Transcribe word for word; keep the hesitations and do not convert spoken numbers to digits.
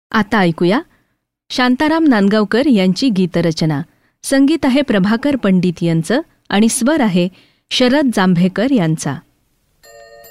आता ऐकूया शांताराम नांदगावकर यांची गीतरचना. संगीत आहे प्रभाकर पंडित यांचं आणि स्वर आहे शरद जांभेकर यांचा.